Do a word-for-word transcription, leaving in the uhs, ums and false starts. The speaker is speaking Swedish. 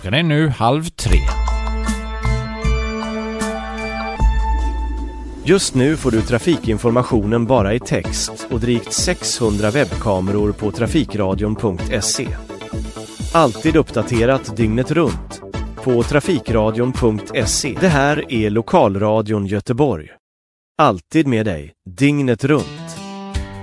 Klockan är nu halv tre. Just nu får du trafikinformationen bara i text och drygt sexhundra webbkameror på trafikradion punkt se. Alltid uppdaterat dygnet runt på trafikradion punkt se. Det här är Lokalradion Göteborg. Alltid med dig, dygnet runt.